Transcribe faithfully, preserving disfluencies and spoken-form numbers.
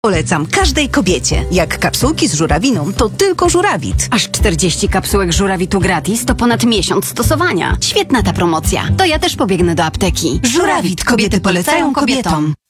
Polecam każdej kobiecie. Jak kapsułki z żurawiną, to tylko żurawit. Aż czterdzieści kapsułek żurawitu gratis to ponad miesiąc stosowania. Świetna ta promocja. To ja też pobiegnę do apteki. Żurawit. Kobiety polecają kobietom.